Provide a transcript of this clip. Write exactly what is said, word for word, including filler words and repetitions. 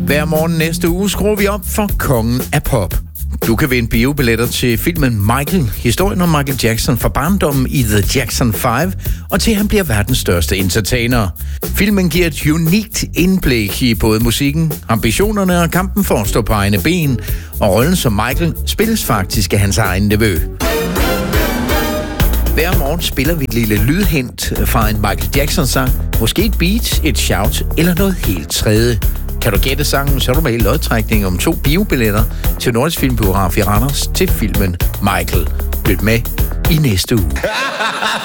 Hver morgen næste uge skruer vi op for kongen af pop. Du kan vinde biobilletter til filmen Michael, historien om Michael Jackson fra barndommen i The Jackson fem, og til han bliver verdens største entertainer. Filmen giver et unikt indblik i både musikken, ambitionerne og kampen for at stå på egne ben, og rollen som Michael spilles faktisk af hans egen nevø. Hver morgen spiller vi et lille lydhint fra en Michael Jackson-sang, måske et beat, et shout eller noget helt tredje. Kan du gætte sangen, så er du med i lodtrækning om to biobilletter til Nordisk Filmbiograf i Randers til filmen Michael. Lyt med i næste uge.